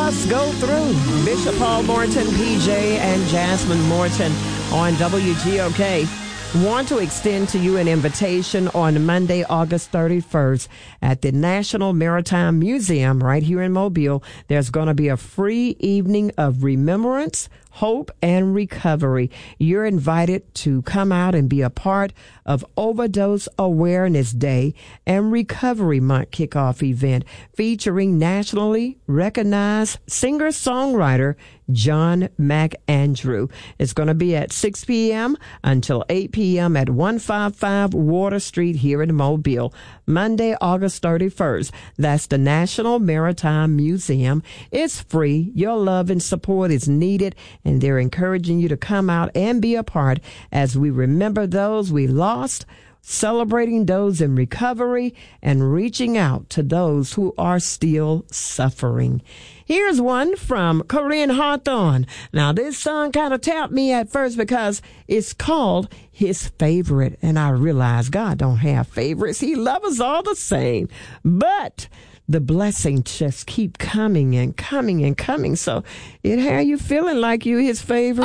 must go through. Bishop Paul Morton, PJ, and Jasmine Morton on WGOK. Want to extend to you an invitation on Monday, August 31st at the National Maritime Museum right here in Mobile. There's going to be a free evening of remembrance, hope, and recovery. You're invited to come out and be a part of Overdose Awareness Day and Recovery Month kickoff event featuring nationally recognized singer-songwriter John McAndrew. It's going to be at 6 p.m. until 8 p.m. at 155 Water Street here in Mobile. Monday, August 31st. That's the National Maritime Museum. It's free. Your love and support is needed, and they're encouraging you to come out and be a part as we remember those we lost, celebrating those in recovery, and reaching out to those who are still suffering. Here's one from Corinne Hawthorne. Now, this song kind of tapped me at first because it's called His Favorite. And I realized God don't have favorites. He loves us all the same. But the blessings just keep coming and coming and coming. So, how you feeling like you his favorite?